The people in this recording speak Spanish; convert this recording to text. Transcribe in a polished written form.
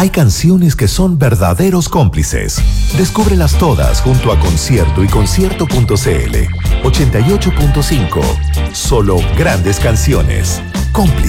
Hay canciones que son verdaderos cómplices. Descúbrelas todas junto a Concierto y Concierto.cl. 88.5. Solo grandes canciones. Cómplices.